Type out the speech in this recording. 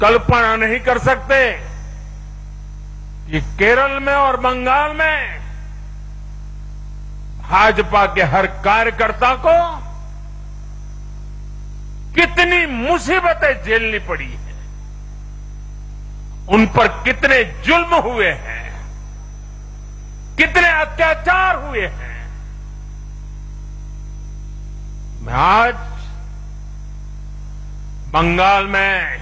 कल्पना नहीं कर सकते कि केरल में और बंगाल में भाजपा के हर कार्यकर्ता को कितनी मुसीबतें झेलनी पड़ी है, उन पर कितने जुल्म हुए हैं, कितने अत्याचार हुए हैं। मैं आज बंगाल में